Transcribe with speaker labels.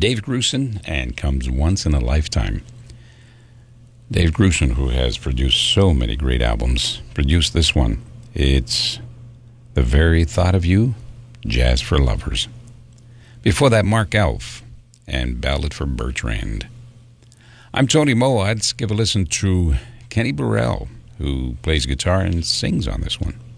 Speaker 1: Dave Grusin and Comes Once in a Lifetime. Dave Grusin, who has produced so many great albums, produced this one. It's The Very Thought of You, Jazz for Lovers. Before that, Mark Elf and Ballad for Bertrand. I'm Tony Moe. Let's give a listen to Kenny Burrell, who plays guitar and sings on this one.